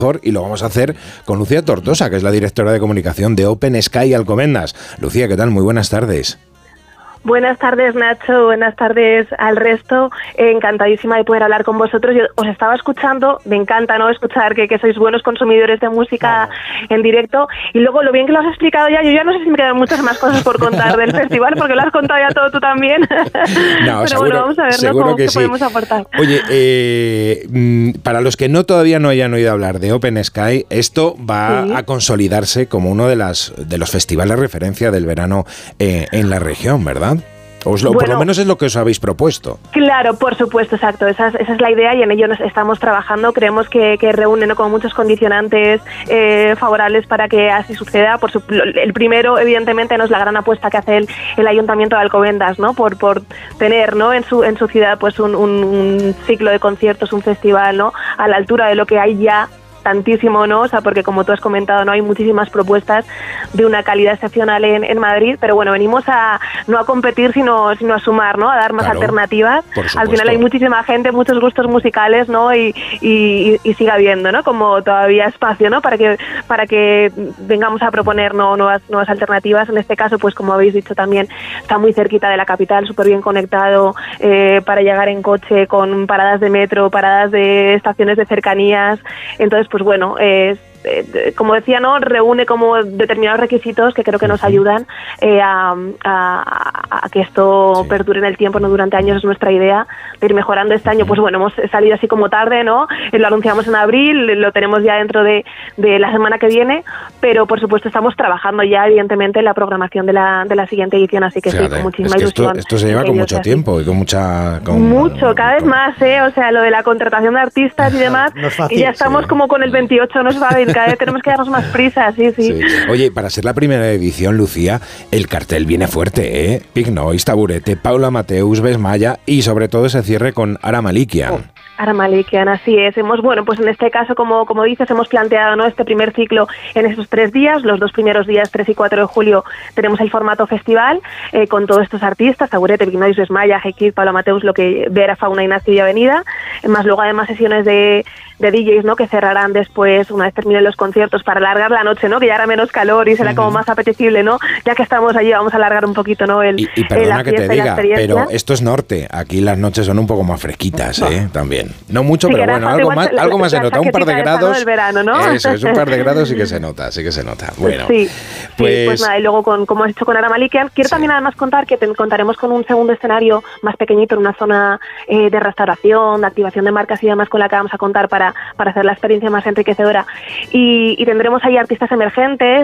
y lo vamos a hacer con Lucía Tortosa, que es la directora de comunicación de Open Sky Alcobendas. Lucía, ¿qué tal? Muy buenas tardes. Buenas tardes, Nacho, buenas tardes al resto, encantadísima de poder hablar con vosotros. Yo os estaba escuchando, me encanta, ¿no?, escuchar que sois buenos consumidores de música en directo, y luego lo bien que lo has explicado ya, yo ya no sé si me quedan muchas más cosas por contar del festival, porque lo has contado ya todo tú también. No, pero seguro, bueno, vamos a ver, ¿no?, cómo que podemos aportar. Oye, para los que todavía no hayan oído hablar de Open Sky, esto va a consolidarse como uno de los festivales de referencia del verano en la región, ¿verdad? Por lo menos es lo que os habéis propuesto. Claro, por supuesto, exacto. Esa es la idea y en ello estamos trabajando. Creemos que reúne, ¿no?, como muchos condicionantes favorables para que así suceda. El primero, evidentemente, no es la gran apuesta que hace el Ayuntamiento de Alcobendas, ¿no?, por tener, ¿no?, en su ciudad pues un ciclo de conciertos, un festival, ¿no?, a la altura de lo que hay ya tantísimo, ¿no? O sea, porque como tú has comentado, no hay muchísimas propuestas de una calidad excepcional en Madrid, pero bueno, venimos no a competir, sino a sumar, ¿no?, a dar más alternativas. Al final hay muchísima gente, muchos gustos musicales, ¿no?, y siga habiendo, ¿no?, como todavía espacio, ¿no?, para que vengamos a proponer, ¿no?, nuevas alternativas. En este caso, pues como habéis dicho también, está muy cerquita de la capital, súper bien conectado para llegar en coche, con paradas de metro, paradas de estaciones de cercanías. Entonces, pues bueno, como decía, ¿no?, reúne como determinados requisitos que creo que nos ayudan a que esto perdure en el tiempo, no durante años. Es nuestra idea de ir mejorando. Este año, pues bueno, hemos salido así como tarde, ¿no? Lo anunciamos en abril, lo tenemos ya dentro de la semana que viene, pero por supuesto estamos trabajando ya, evidentemente, en la programación de la siguiente edición, así que sí, con muchísima ilusión. Esto se lleva con mucho tiempo y con mucha... cada vez más, o sea, lo de la contratación de artistas y demás, no es fácil, y ya estamos como con el 28, no se va a ver, cada vez tenemos que darnos más prisa, sí. Oye, para ser la primera edición, Lucía, el cartel viene fuerte, ¿eh? Pig Noise, Taburete, Paula Mateus, Besmaya y sobre todo ese cierre con Ara Malikian. Ara Malikian, así es. Pues en este caso, como dices, hemos planteado, ¿no?, este primer ciclo en esos 3 días. Los 2 primeros días, 3 y 4 de julio, tenemos el formato festival con todos estos artistas, Taburete, Pig Noise, Besmaya, G-Kid, Paula Mateus, lo que Vera, Fauna, Ignacio y Avenida, más luego además sesiones de DJs, ¿no?, que cerrarán después, una vez terminen los conciertos, para alargar la noche, ¿no?, que ya hará menos calor y será como más apetecible, ¿no? Ya que estamos allí, vamos a alargar un poquito, ¿no?, y perdona que te diga, pero esto es norte, aquí las noches son un poco más fresquitas, también. No mucho, sí, pero bueno, algo más se nota, un par de grados. Del verano, ¿no? Eso, es un par de grados sí que se nota. Bueno, pues nada, y luego, como has dicho con Ara Malikian, quiero también además contar que contaremos con un segundo escenario más pequeñito, en una zona de restauración, de activación de marcas y demás, con la que vamos a contar para hacer la experiencia más enriquecedora. Y tendremos ahí artistas emergentes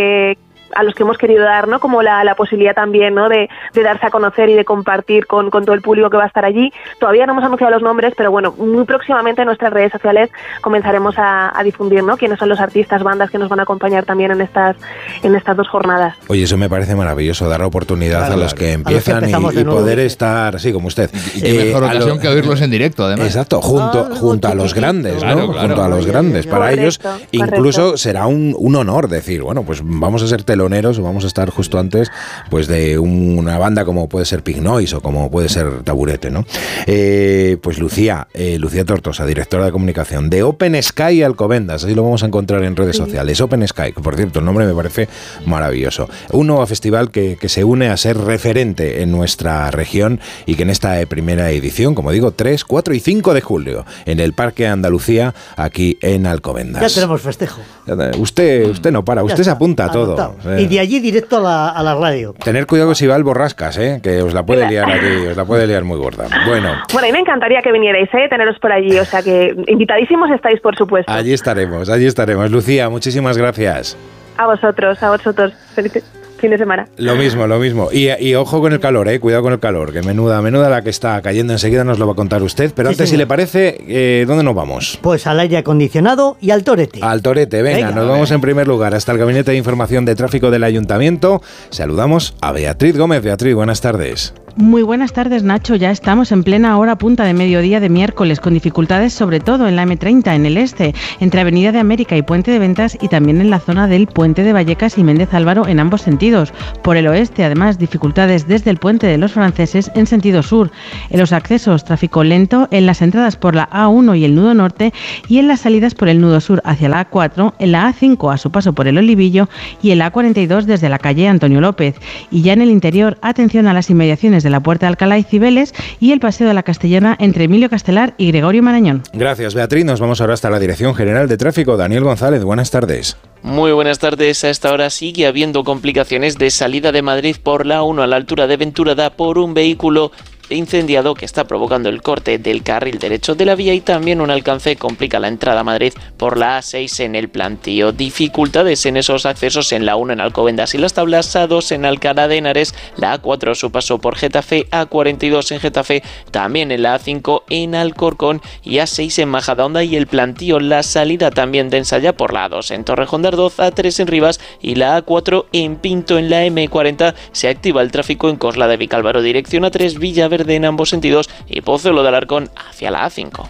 a los que hemos querido dar, ¿no?, como la posibilidad también, ¿no?, de darse a conocer y de compartir con todo el público que va a estar allí. Todavía no hemos anunciado los nombres, pero bueno, muy próximamente en nuestras redes sociales comenzaremos a difundir, ¿no?, quiénes son los artistas, bandas que nos van a acompañar también en estas 2 jornadas. Oye, eso me parece maravilloso, dar oportunidad a los que empiezan y poder estar, sí, como usted. Y mejor ocasión que oírlos en directo, además. Exacto, junto a los grandes, ¿no? Junto a los grandes. Para ellos incluso será un honor decir, bueno, pues vamos a ser teloneros, o vamos a estar justo antes pues de una banda como puede ser Pig Noise o como puede ser Taburete, ¿no? Pues Lucía Tortosa, directora de comunicación de Open Sky Alcobendas, así lo vamos a encontrar en redes sociales. Open Sky, que por cierto el nombre me parece maravilloso. Un nuevo festival que se une a ser referente en nuestra región y que en esta primera edición, como digo, 3, 4 y 5 de julio en el Parque Andalucía, aquí en Alcobendas. Ya tenemos festejo. Usted no para, usted se apunta a todo. Y de allí directo a la radio. Tener cuidado si va el Borrascas, que os la puede liar aquí, os la puede liar muy gorda. Bueno, a mí me encantaría que vinierais, teneros por allí, o sea que invitadísimos estáis, por supuesto. Allí estaremos. Lucía, muchísimas gracias. A vosotros. Feliz fin de semana. Lo mismo. Y ojo con el calor, cuidado con el calor, que menuda la que está cayendo. Enseguida nos lo va a contar usted. Pero antes, si le parece, ¿dónde nos vamos? Pues al aire acondicionado y al Torete. Al Torete, venga, nos vamos en primer lugar hasta el Gabinete de Información de Tráfico del Ayuntamiento. Saludamos a Beatriz Gómez. Beatriz, buenas tardes. Muy buenas tardes, Nacho. Ya estamos en plena hora punta de mediodía de miércoles, con dificultades sobre todo en la M30, en el este, entre Avenida de América y Puente de Ventas, y también en la zona del Puente de Vallecas y Méndez Álvaro en ambos sentidos. Por el oeste, además, dificultades desde el Puente de los Franceses en sentido sur. En los accesos, tráfico lento en las entradas por la A1 y el nudo norte, y en las salidas por el nudo sur hacia la A4, en la A5 a su paso por el Olivillo y en la A42 desde la calle Antonio López. Y ya en el interior, atención a las inmediaciones de la Puerta de Alcalá y Cibeles y el Paseo de la Castellana entre Emilio Castelar y Gregorio Marañón. Gracias, Beatriz. Nos vamos ahora hasta la Dirección General de Tráfico. Daniel González, buenas tardes. Muy buenas tardes. A esta hora sigue habiendo complicaciones de salida de Madrid por la 1 a la altura de Venturada por un vehículo incendiado que está provocando el corte del carril derecho de la vía, y también un alcance complica la entrada a Madrid por la A6 en el Plantío. Dificultades en esos accesos en la 1 en Alcobendas y Las Tablas, A2 en Alcalá de Henares, la A4 su paso por Getafe, A42 en Getafe, también en la A5 en Alcorcón y A6 en Majadahonda y el Plantío. La salida también densa ya por la A2 en Torrejón de Ardoz, A3 en Rivas y la A4 en Pinto. En la M40 se activa el tráfico en Cosla de Vicálvaro dirección A3 Villaverde en ambos sentidos y Pozuelo de Alarcón hacia la A5.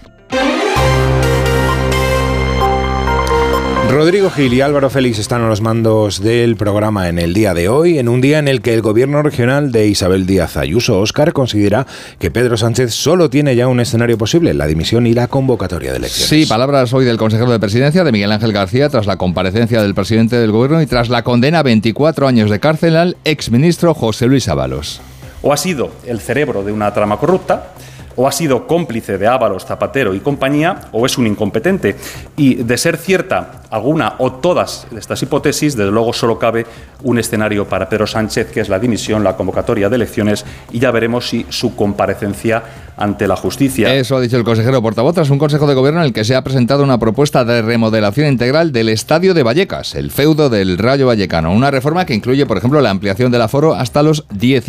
Rodrigo Gil y Álvaro Félix están a los mandos del programa en el día de hoy, en un día en el que el gobierno regional de Isabel Díaz Ayuso, Óscar, considera que Pedro Sánchez solo tiene ya un escenario posible: la dimisión y la convocatoria de elecciones. Sí, palabras hoy del consejero de Presidencia, de Miguel Ángel García, tras la comparecencia del presidente del gobierno y tras la condena a 24 años de cárcel al exministro José Luis Ábalos. O ha sido el cerebro de una trama corrupta, o ha sido cómplice de Ábalos, Zapatero y compañía, o es un incompetente. Y de ser cierta alguna o todas de estas hipótesis, desde luego solo cabe un escenario para Pedro Sánchez, que es la dimisión, la convocatoria de elecciones, y ya veremos si su comparecencia ante la justicia. Eso ha dicho el consejero portavoz tras un consejo de gobierno en el que se ha presentado una propuesta de remodelación integral del estadio de Vallecas, el feudo del Rayo Vallecano. Una reforma que incluye, por ejemplo, la ampliación del aforo hasta los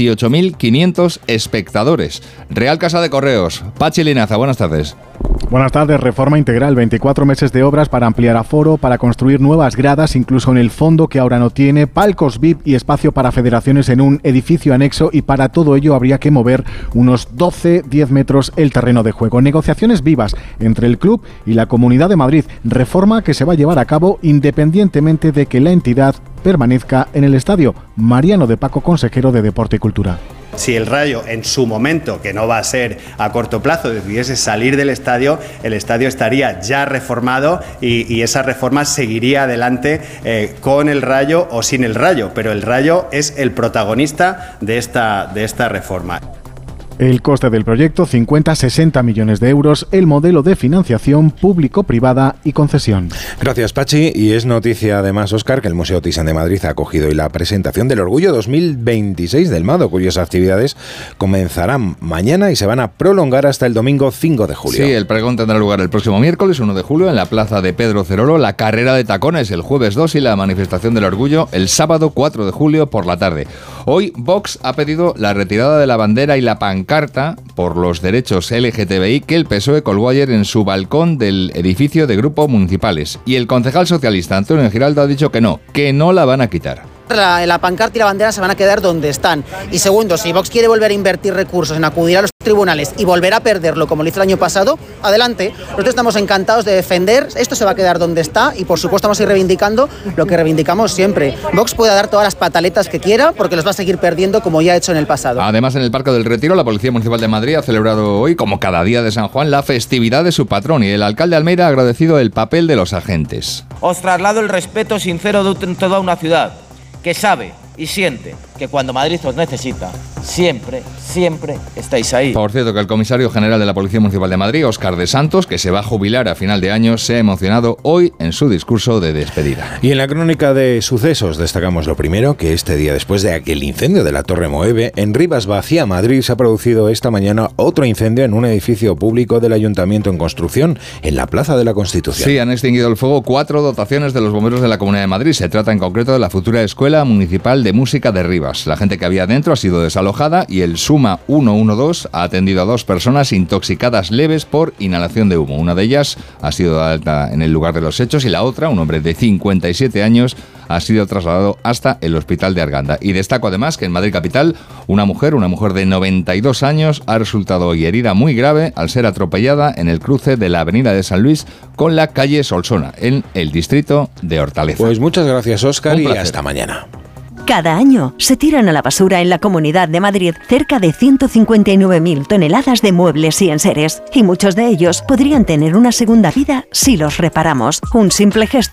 18.500 espectadores. Real Casa de Correos. Pachi Linaza, buenas tardes. Buenas tardes. Reforma integral, 24 meses de obras para ampliar aforo, para construir nuevas gradas, incluso en el fondo que ahora no tiene, palcos VIP y espacio para federaciones en un edificio anexo, y para todo ello habría que mover unos 10 metros el terreno de juego. Negociaciones vivas entre el club y la Comunidad de Madrid. Reforma que se va a llevar a cabo independientemente de que la entidad permanezca en el estadio. Mariano de Paco, consejero de Deporte y Cultura. Si el Rayo en su momento, que no va a ser a corto plazo, decidiese salir del estadio, el estadio estaría ya reformado y esa reforma seguiría adelante con el Rayo o sin el Rayo, pero el Rayo es el protagonista de esta reforma. El coste del proyecto, 50-60 millones de euros, el modelo de financiación público-privada y concesión. Gracias, Pachi. Y es noticia además, Óscar, que el Museo Thyssen de Madrid ha acogido hoy la presentación del Orgullo 2026 del MADO, cuyas actividades comenzarán mañana y se van a prolongar hasta el domingo 5 de julio. Sí, el pregón tendrá lugar el próximo miércoles 1 de julio en la plaza de Pedro Cerolo, la carrera de tacones el jueves 2 y la manifestación del Orgullo el sábado 4 de julio por la tarde. Hoy Vox ha pedido la retirada de la bandera y la pancarta por los derechos LGTBI que el PSOE colgó ayer en su balcón del edificio de Grupo Municipales. Y el concejal socialista Antonio Giraldo ha dicho que no la van a quitar. La pancarta y la bandera se van a quedar donde están. Y segundo, si Vox quiere volver a invertir recursos en acudir a los tribunales y volver a perderlo como lo hizo el año pasado, adelante. Nosotros estamos encantados de defender, esto se va a quedar donde está y por supuesto vamos a ir reivindicando lo que reivindicamos siempre. Vox puede dar todas las pataletas que quiera porque los va a seguir perdiendo como ya ha hecho en el pasado. Además, en el Parque del Retiro, la Policía Municipal de Madrid ha celebrado hoy, como cada día de San Juan, la festividad de su patrón, y el alcalde Almeida ha agradecido el papel de los agentes. Os traslado el respeto sincero de toda una ciudad que sabe y siente que cuando Madrid os necesita, siempre estáis ahí. Por cierto, que el comisario general de la Policía Municipal de Madrid, Óscar de Santos, que se va a jubilar a final de año, se ha emocionado hoy en su discurso de despedida. Y en la crónica de sucesos destacamos lo primero, que este día después de aquel incendio de la Torre Moeve, en Rivas Vacía, Madrid, se ha producido esta mañana otro incendio en un edificio público del Ayuntamiento en construcción, en la Plaza de la Constitución. Sí, han extinguido el fuego 4 dotaciones de los bomberos de la Comunidad de Madrid. Se trata en concreto de la futura Escuela Municipal de Música de Rivas. La gente que había dentro ha sido desalojada y el Suma 112 ha atendido a 2 personas intoxicadas leves por inhalación de humo. Una de ellas ha sido alta en el lugar de los hechos y la otra, un hombre de 57 años, ha sido trasladado hasta el hospital de Arganda. Y destaco además que en Madrid capital, una mujer de 92 años, ha resultado hoy herida muy grave al ser atropellada en el cruce de la avenida de San Luis con la calle Solsona, en el distrito de Hortaleza. Pues muchas gracias, Óscar, y hasta mañana. Cada año se tiran a la basura en la Comunidad de Madrid cerca de 159.000 toneladas de muebles y enseres, y muchos de ellos podrían tener una segunda vida si los reparamos. Un simple gesto